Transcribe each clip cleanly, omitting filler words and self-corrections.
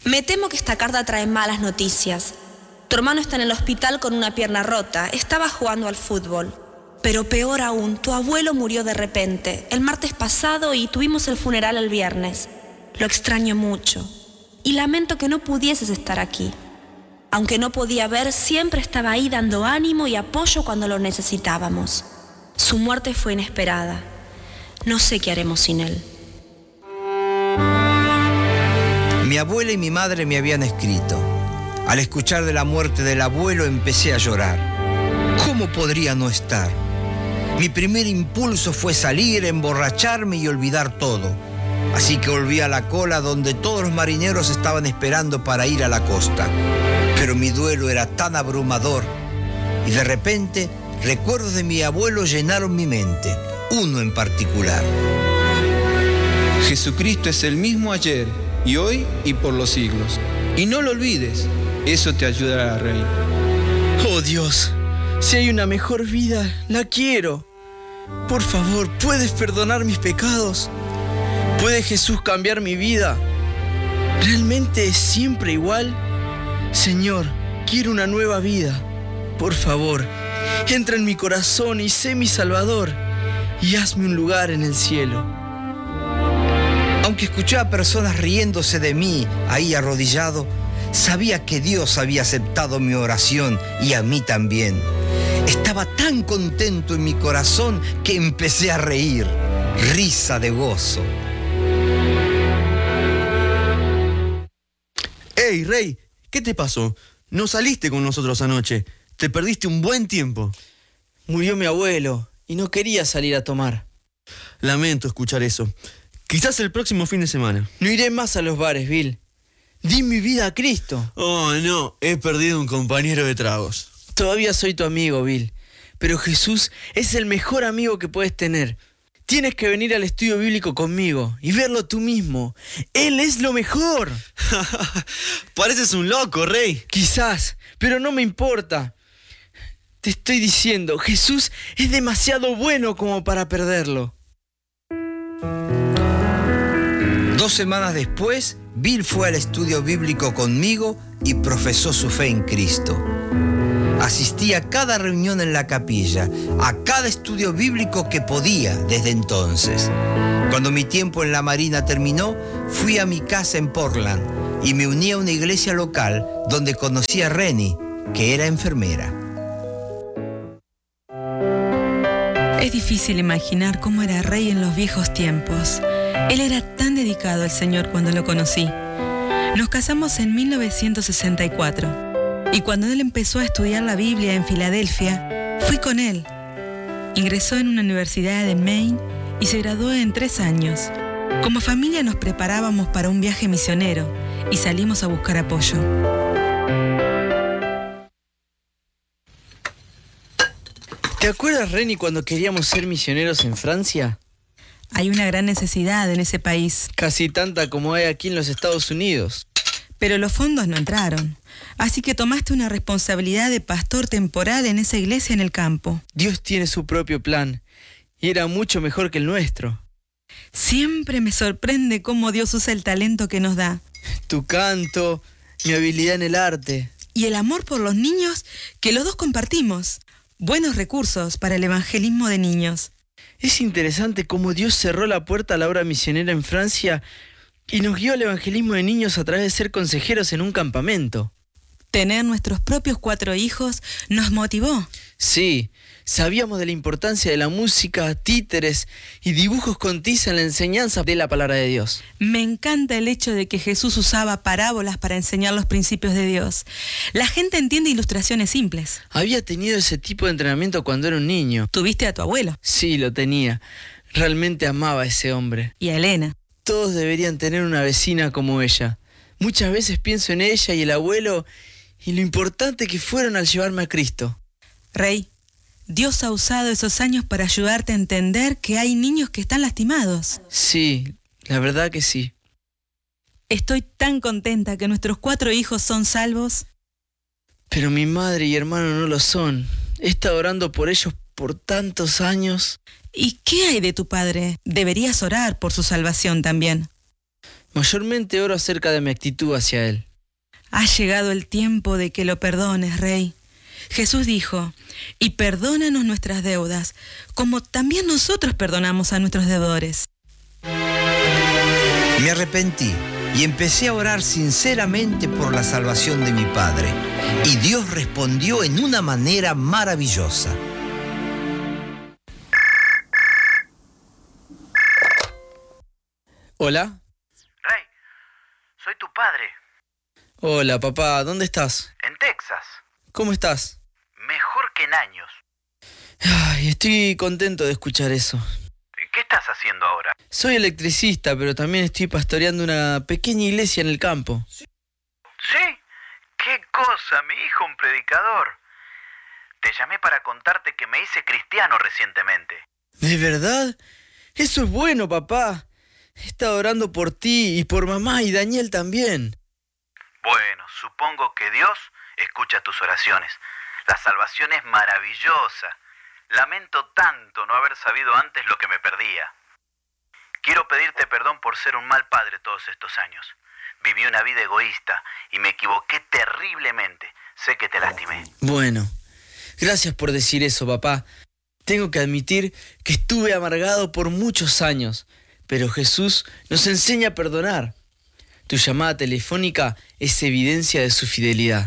Me temo que esta carta trae malas noticias. Tu hermano está en el hospital con una pierna rota. Estaba jugando al fútbol. Pero peor aún, tu abuelo murió de repente, el martes pasado, y tuvimos el funeral el viernes. Lo extraño mucho. Y lamento que no pudieses estar aquí. Aunque no podía ver, siempre estaba ahí dando ánimo y apoyo cuando lo necesitábamos. Su muerte fue inesperada. No sé qué haremos sin él. Mi abuela y mi madre me habían escrito. Al escuchar de la muerte del abuelo empecé a llorar. ¿Cómo podría no estar? Mi primer impulso fue salir, emborracharme y olvidar todo. Así que volví a la cola donde todos los marineros estaban esperando para ir a la costa. Pero mi duelo era tan abrumador y de repente recuerdos de mi abuelo llenaron mi mente, uno en particular. Jesucristo es el mismo ayer y hoy y por los siglos. Y no lo olvides, eso te ayudará, Rey. Oh Dios, si hay una mejor vida, la quiero. Por favor, ¿puedes perdonar mis pecados? ¿Puede Jesús cambiar mi vida? ¿Realmente es siempre igual? Señor, quiero una nueva vida. Por favor, entra en mi corazón y sé mi Salvador y hazme un lugar en el cielo. Aunque escuché a personas riéndose de mí ahí arrodillado, sabía que Dios había aceptado mi oración y a mí también. Estaba tan contento en mi corazón que empecé a reír, risa de gozo. ¡Hey, Rey! ¿Qué te pasó? No saliste con nosotros anoche. Te perdiste un buen tiempo. Murió mi abuelo y no quería salir a tomar. Lamento escuchar eso. Quizás el próximo fin de semana. No iré más a los bares, Bill. Di mi vida a Cristo. Oh, no. He perdido un compañero de tragos. Todavía soy tu amigo, Bill. Pero Jesús es el mejor amigo que puedes tener. Tienes que venir al estudio bíblico conmigo y verlo tú mismo. ¡Él es lo mejor! Pareces un loco, Rey. Quizás, pero no me importa. Te estoy diciendo, Jesús es demasiado bueno como para perderlo. 2 semanas después, Bill fue al estudio bíblico conmigo y profesó su fe en Cristo. Asistí a cada reunión en la capilla, a cada estudio bíblico que podía desde entonces. Cuando mi tiempo en la Marina terminó, fui a mi casa en Portland y me uní a una iglesia local donde conocí a Rennie, que era enfermera. Es difícil imaginar cómo era Rey en los viejos tiempos. Él era tan dedicado al Señor cuando lo conocí. Nos casamos en 1964. Y cuando él empezó a estudiar la Biblia en Filadelfia, fui con él. Ingresó en una universidad de Maine y se graduó en 3 años. Como familia nos preparábamos para un viaje misionero y salimos a buscar apoyo. ¿Te acuerdas, Renny, cuando queríamos ser misioneros en Francia? Hay una gran necesidad en ese país. Casi tanta como hay aquí en los Estados Unidos. Pero los fondos no entraron. Así que tomaste una responsabilidad de pastor temporal en esa iglesia en el campo. Dios tiene su propio plan y era mucho mejor que el nuestro. Siempre me sorprende cómo Dios usa el talento que nos da. Tu canto, mi habilidad en el arte. Y el amor por los niños que los dos compartimos. Buenos recursos para el evangelismo de niños. Es interesante cómo Dios cerró la puerta a la obra misionera en Francia y nos guió al evangelismo de niños a través de ser consejeros en un campamento. Tener nuestros propios 4 hijos nos motivó. Sí, sabíamos de la importancia de la música, títeres y dibujos con tiza en la enseñanza de la palabra de Dios. Me encanta el hecho de que Jesús usaba parábolas para enseñar los principios de Dios. La gente entiende ilustraciones simples. Había tenido ese tipo de entrenamiento cuando era un niño. ¿Tuviste a tu abuelo? Sí, lo tenía. Realmente amaba a ese hombre. Y a Elena. Todos deberían tener una vecina como ella. Muchas veces pienso en ella y el abuelo y lo importante que fueron al llevarme a Cristo. Rey, Dios ha usado esos años para ayudarte a entender que hay niños que están lastimados. Sí, la verdad que sí. Estoy tan contenta que nuestros 4 hijos son salvos. Pero mi madre y hermano no lo son. He estado orando por ellos por tantos años. ¿Y qué hay de tu padre? Deberías orar por su salvación también. Mayormente oro acerca de mi actitud hacia Él. Ha llegado el tiempo de que lo perdones, Rey. Jesús dijo, y perdónanos nuestras deudas, como también nosotros perdonamos a nuestros deudores. Me arrepentí y empecé a orar sinceramente por la salvación de mi padre. Y Dios respondió en una manera maravillosa. ¿Hola? Rey, soy tu padre. Hola, papá, ¿dónde estás? En Texas. ¿Cómo estás? Mejor que en años. Ay, estoy contento de escuchar eso. ¿Qué estás haciendo ahora? Soy electricista, pero también estoy pastoreando una pequeña iglesia en el campo. ¿Sí? ¡Qué cosa! Mi hijo, un predicador. Te llamé para contarte que me hice cristiano recientemente. ¿De verdad? Eso es bueno, papá. He estado orando por ti y por mamá y Daniel también. Bueno, supongo que Dios escucha tus oraciones. La salvación es maravillosa. Lamento tanto no haber sabido antes lo que me perdía. Quiero pedirte perdón por ser un mal padre todos estos años. Viví una vida egoísta y me equivoqué terriblemente. Sé que te lastimé. Bueno, gracias por decir eso, papá. Tengo que admitir que estuve amargado por muchos años, pero Jesús nos enseña a perdonar. Tu llamada telefónica es evidencia de su fidelidad.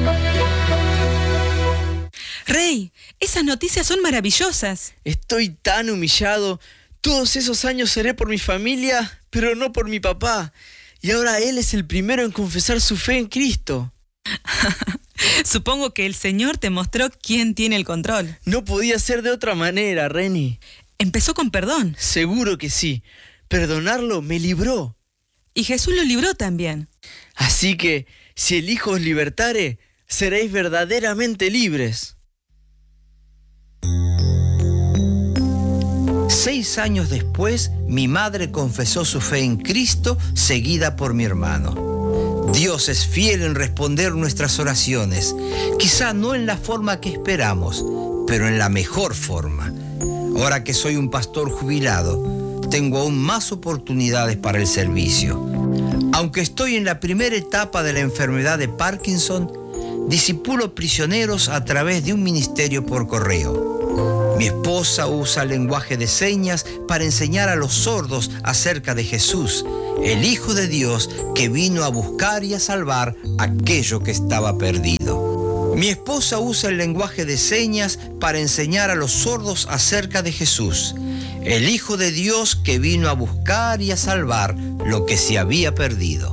Rey, esas noticias son maravillosas. Estoy tan humillado. Todos esos años oré por mi familia, pero no por mi papá. Y ahora él es el primero en confesar su fe en Cristo. Supongo que el Señor te mostró quién tiene el control. No podía ser de otra manera, Reni. Empezó con perdón. Seguro que sí. Perdonarlo me libró. Y Jesús lo libró también. Así que, si el Hijo os libertare, seréis verdaderamente libres. 6 años después, mi madre confesó su fe en Cristo, seguida por mi hermano. Dios es fiel en responder nuestras oraciones, quizá no en la forma que esperamos, pero en la mejor forma. Ahora que soy un pastor jubilado, tengo aún más oportunidades para el servicio. Aunque estoy en la primera etapa de la enfermedad de Parkinson, discipulo prisioneros a través de un ministerio por correo. Mi esposa usa el lenguaje de señas para enseñar a los sordos acerca de Jesús, el Hijo de Dios que vino a buscar y a salvar aquello que estaba perdido. Mi esposa usa el lenguaje de señas para enseñar a los sordos acerca de Jesús, el Hijo de Dios que vino a buscar y a salvar lo que se había perdido.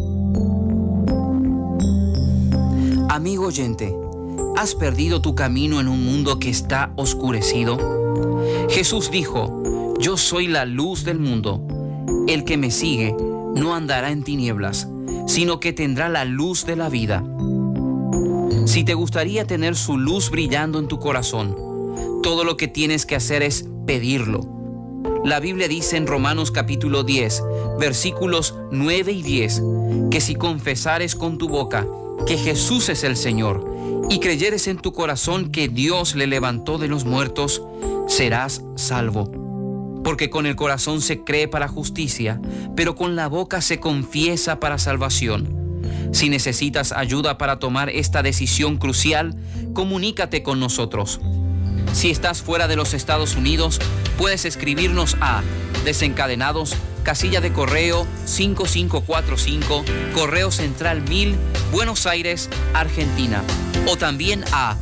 Amigo oyente, ¿has perdido tu camino en un mundo que está oscurecido? Jesús dijo, yo soy la luz del mundo. El que me sigue no andará en tinieblas, sino que tendrá la luz de la vida. Si te gustaría tener su luz brillando en tu corazón, todo lo que tienes que hacer es pedirlo. La Biblia dice en Romanos capítulo 10, versículos 9 y 10, que si confesares con tu boca que Jesús es el Señor y creyeres en tu corazón que Dios le levantó de los muertos, serás salvo. Porque con el corazón se cree para justicia, pero con la boca se confiesa para salvación. Si necesitas ayuda para tomar esta decisión crucial, comunícate con nosotros. Si estás fuera de los Estados Unidos, puedes escribirnos a Desencadenados, casilla de correo 5545, Correo Central 1000, Buenos Aires, Argentina. O también a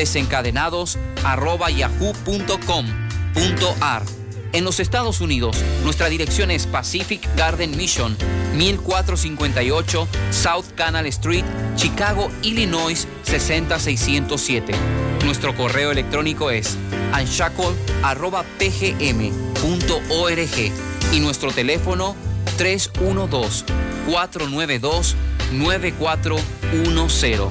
desencadenados@yahoo.com.ar. En los Estados Unidos, nuestra dirección es Pacific Garden Mission, 1458 South Canal Street, Chicago, Illinois 60607. Nuestro correo electrónico es anshackle@pgm.org y nuestro teléfono 312-492-9410.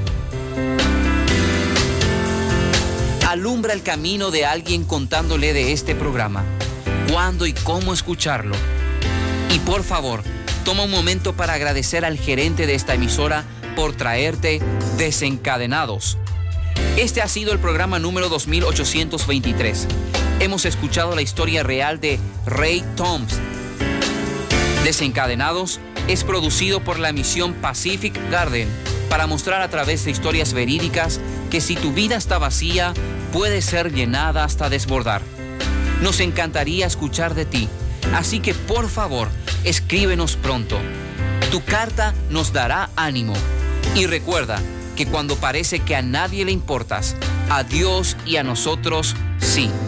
Alumbra el camino de alguien contándole de este programa, cuándo y cómo escucharlo. Y por favor, toma un momento para agradecer al gerente de esta emisora por traerte Desencadenados. Este ha sido el programa número 2823. Hemos escuchado la historia real de Ray Toms. Desencadenados es producido por la misión Pacific Garden para mostrar a través de historias verídicas que si tu vida está vacía, puede ser llenada hasta desbordar. Nos encantaría escuchar de ti, así que por favor, escríbenos pronto. Tu carta nos dará ánimo. Y recuerda que cuando parece que a nadie le importas, a Dios y a nosotros sí.